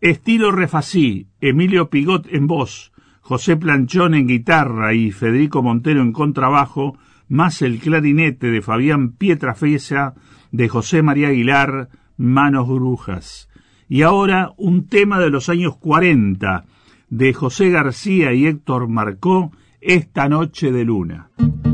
Estilo Refasí, Emilio Pigot en voz, José Planchón en guitarra y Federico Montero en contrabajo, más el clarinete de Fabián Pietrafesa, de José María Aguilar, Manos Brujas. Y ahora un tema de los años 40, de José García y Héctor Marcó, Esta noche de luna.